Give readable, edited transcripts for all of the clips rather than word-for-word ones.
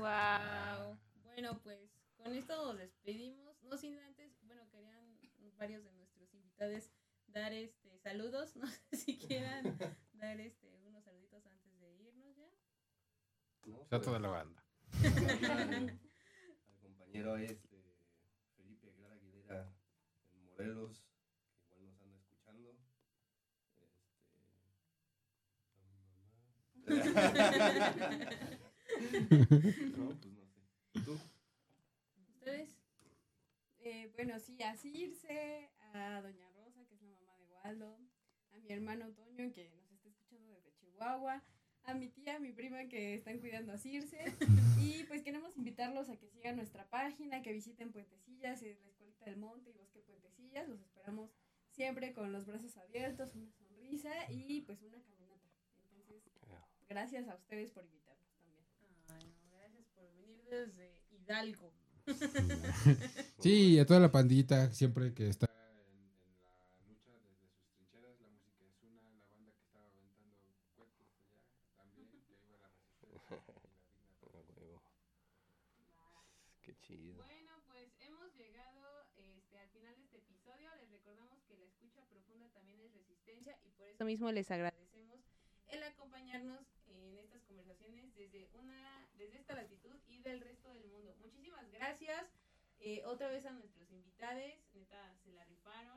Wow. Bueno, pues con esto nos despedimos. No sin antes, bueno, querían varios de nuestros invitados dar saludos. No sé si quieran dar unos saluditos antes de irnos ya. No, Está toda la banda. al compañero Felipe Aguilar Aguilera en Morelos, que igual nos anda escuchando. A mi mamá. No, pues no sé. ¿Y tú? ¿Ustedes? Bueno, sí, a Circe, a Doña Rosa, que es la mamá de Waldo, a mi hermano Toño, que nos está escuchando desde Chihuahua, a mi tía, a mi prima, que están cuidando a Circe. Y pues queremos invitarlos a que sigan nuestra página, que visiten Puentecillas, la Escuelita del Monte y Bosque Puentecillas. Los esperamos siempre con los brazos abiertos, una sonrisa y pues una caminata. Entonces, gracias a ustedes por invitarnos también. Ay, no, gracias por venir desde Hidalgo. Sí, a toda la pandillita siempre que está en la lucha desde sus trincheras. La música es una, la banda que estaba aventando cohetes allá también, que iba a la resistencia y la digna. Qué chido. Bueno, pues hemos llegado al final de este episodio. Les recordamos que la escucha profunda también es resistencia y por eso mismo les agradecemos el acompañarnos en estas conversaciones desde esta latitud y del resto del mundo. Muchísimas gracias otra vez a nuestros invitados, neta se la rifaron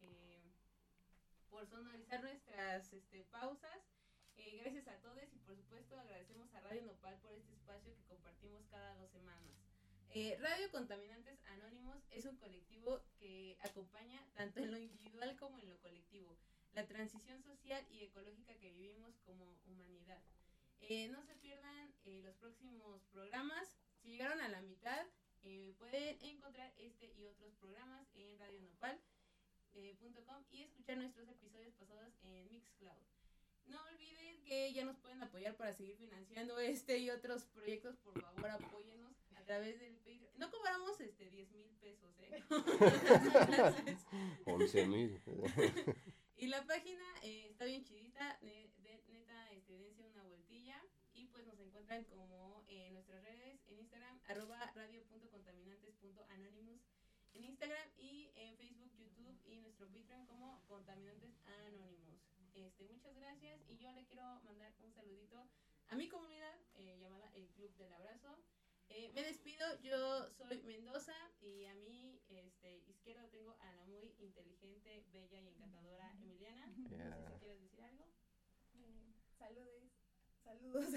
por sonorizar nuestras pausas. Gracias a todos y por supuesto agradecemos a Radio Nopal por este espacio que compartimos cada 2 semanas. Radio Contaminantes Anónimos es un colectivo que acompaña tanto en lo individual como en lo colectivo la transición social y ecológica que vivimos como humanidad. No se pierdan los próximos programas. Si llegaron a la mitad, pueden encontrar este y otros programas en radionopal.com y escuchar nuestros episodios pasados en Mixcloud. No olviden que ya nos pueden apoyar para seguir financiando y otros proyectos. Por favor, apóyennos a través del Patreon. No cobramos 10,000 pesos, 11,000. Y la página está bien chidita, neta, dense una vueltilla. Y pues nos encuentran como en nuestras redes, en Instagram, @radio.contaminantes.anonymous en Instagram y en Facebook, YouTube y nuestro Patreon como Contaminantes Anonymous. Muchas gracias y yo le quiero mandar un saludito a mi comunidad llamada El Club del Abrazo. Me despido, yo soy Mendoza y a mi izquierda tengo a la muy inteligente, bella y encantadora Emiliana. Yeah. No sé si quieres decir algo. Saludos.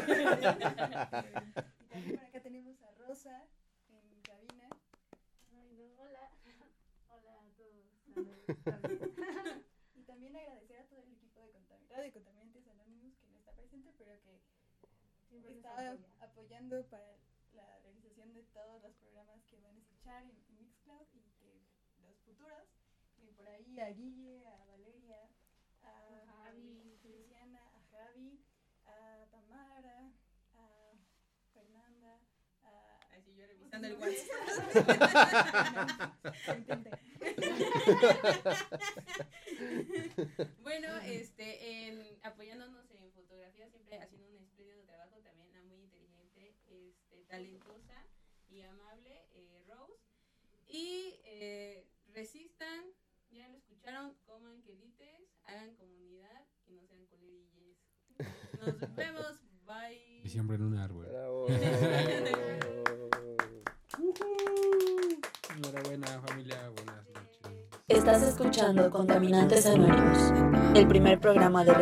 Y también por acá tenemos a Rosa en cabina. Ay, no, hola. Hola a todos. Y también agradecer a todo el equipo de Radio Contaminantes Anónimos que no está presente, pero que Siempre nos está apoya. apoyando para la realización de todos los programas que van a escuchar en Mixcloud y que los futuros. Y por ahí a Guille, a Valeria, a Javi, Luciana, a Javi, a Tamara, a Fernanda, a... Así yo revisando el WhatsApp. Intenta. Bueno, apoyándonos en fotografía, siempre haciendo un espléndido trabajo, también la muy inteligente, talentosa y amable Rose. Y resistan, ya lo escucharon, coman quelites, hagan comunidad y no sean colerilles. Nos vemos, bye. Y siempre en un árbol. Bravo. Enhorabuena, familia. Buenas noches. Estás escuchando Contaminantes Anónimos, el primer programa de